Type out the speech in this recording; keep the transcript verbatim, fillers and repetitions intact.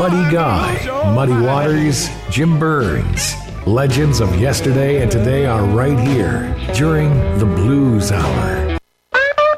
Buddy Guy, Muddy Waters, Jim Burns. Legends of yesterday and today are right here during the Blues Hour.